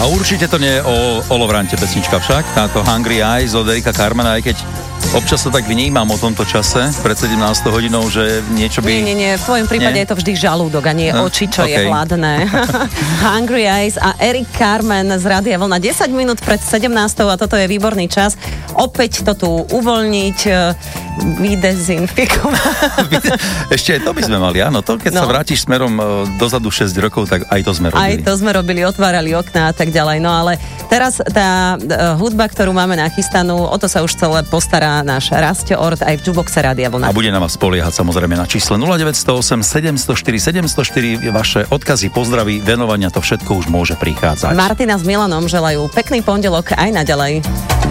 A určite to nie je o Lovrante pesnička však, táto Hungry Eyes od Erika Carmena, aj keď občas to tak vnímam o tomto čase, pred 17 hodinou, že niečo by... Nie, v tvojom prípade je to vždy žalúdok a nie oči, čo je hladné. Hungry Eyes a Erik Carmen z Rádia Vlna. 10 minút pred 17 a toto je výborný čas. Opäť to tu uvoľniť, vydezinfikovať. Ešte aj to by sme mali, áno. To, keď sa vrátiš smerom dozadu 6 rokov, tak aj to sme robili. Aj to sme robili, otvárali okná a tak ďalej. No ale teraz tá hudba, ktorú máme nachystanú, o to sa už celé postará náš Rastio Ort aj v Juboxe Rádia Vlna. A bude na vás spoliehať samozrejme na čísle 0908 704 704. Vaše odkazy, pozdraví, venovania, to všetko už môže prichádzať. Martina s Milanom želajú pekný pondelok aj naďalej.